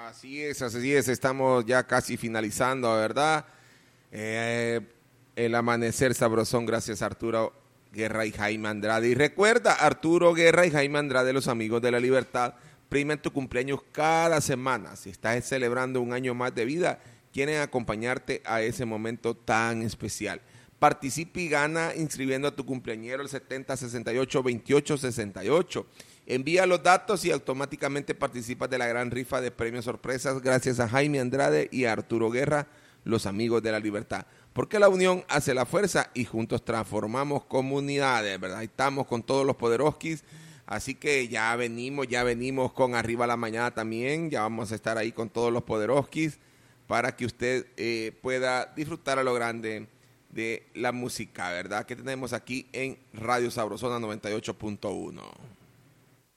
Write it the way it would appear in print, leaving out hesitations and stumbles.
Así es, estamos ya casi finalizando, ¿verdad? El amanecer sabrosón, gracias a Arturo Guerra y Jaime Andrade. Y recuerda, Arturo Guerra y Jaime Andrade, los amigos de la libertad, primen tu cumpleaños cada semana. Si estás celebrando un año más de vida, quieren acompañarte a ese momento tan especial. Participa y gana inscribiendo a tu cumpleañero al 7068-2868. Envía los datos y automáticamente participas de la gran rifa de premios sorpresas gracias a Jaime Andrade y a Arturo Guerra, los amigos de la libertad. Porque la unión hace la fuerza y juntos transformamos comunidades, ¿verdad? Ahí estamos con todos los poderoskis, así que ya venimos con Arriba la Mañana también, ya vamos a estar ahí con todos los poderoskis para que usted pueda disfrutar a lo grande de la música, ¿verdad? Que tenemos aquí en Radio Sabrosona 98.1.